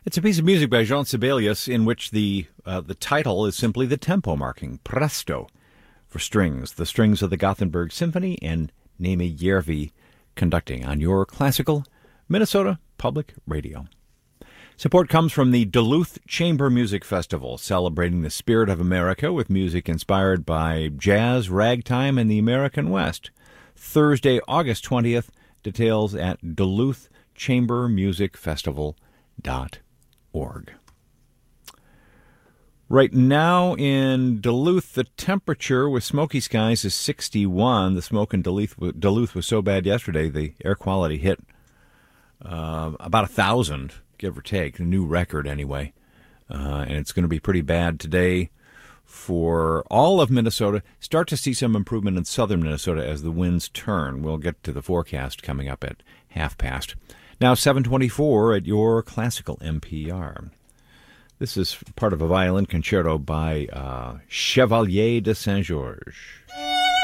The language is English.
It's a piece of music by Jean Sibelius in which the title is simply the tempo marking, presto, for strings. The strings of the Gothenburg Symphony and Nemi Järvi conducting on your classical Minnesota Public Radio. Support comes from the Duluth Chamber Music Festival, celebrating the spirit of America with music inspired by jazz, ragtime, and the American West. Thursday, August 20th, details at duluthchambermusicfestival.org. Right now in Duluth, the temperature with smoky skies is 61. The smoke in Duluth was so bad yesterday, the air quality hit about 1,000, give or take, a new record anyway. And it's going to be pretty bad today for all of Minnesota. Start to see some improvement in southern Minnesota as the winds turn. We'll get to the forecast coming up at 5:30. Now 7:24 at your classical NPR. This is part of a violin concerto by Chevalier de Saint-Georges.